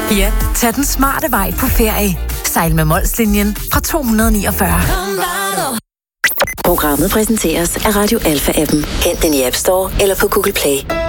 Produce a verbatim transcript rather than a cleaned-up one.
Ja, tag den smarte vej på ferie. Sejl med Molslinjen fra to hundrede niogfyrre. Programmet præsenteres af Radio Alpha-appen. Hent den i App Store eller på Google Play.